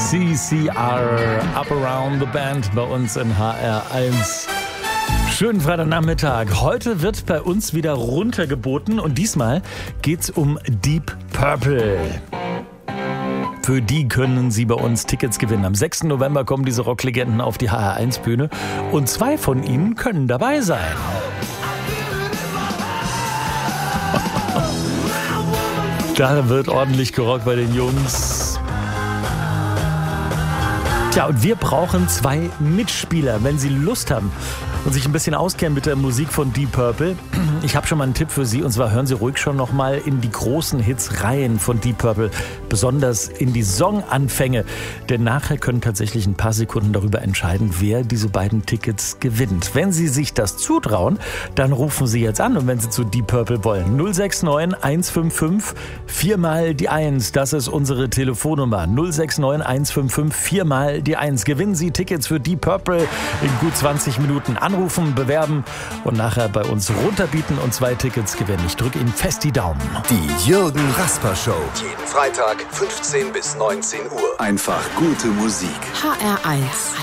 CCR, Up Around the Band bei uns in HR1. Schönen Freitagnachmittag. Heute wird bei uns wieder runtergeboten und diesmal geht's um Deep Purple. Für die können Sie bei uns Tickets gewinnen. Am 6. November kommen diese Rocklegenden auf die HR1-Bühne und 2 von ihnen können dabei sein. Da wird ordentlich gerockt bei den Jungs. Tja, und wir brauchen 2 Mitspieler, wenn Sie Lust haben und sich ein bisschen auskennen mit der Musik von Deep Purple. Ich habe schon mal einen Tipp für Sie, und zwar hören Sie ruhig schon noch mal in die großen Hits rein von Deep Purple, besonders in die Songanfänge, denn nachher können tatsächlich ein paar Sekunden darüber entscheiden, wer diese beiden Tickets gewinnt. Wenn Sie sich das zutrauen, dann rufen Sie jetzt an, und wenn Sie zu Deep Purple wollen, 069 155 4 mal die 1, das ist unsere Telefonnummer, 069 155 4 mal die 1. Gewinnen Sie Tickets für Deep Purple in gut 20 Minuten. Anrufen, bewerben und nachher bei uns runterbieten und 2 Tickets gewinnen. Ich drücke Ihnen fest die Daumen. Die Jürgen Rasper Show. Jeden Freitag 15 bis 19 Uhr. Einfach gute Musik. HR1.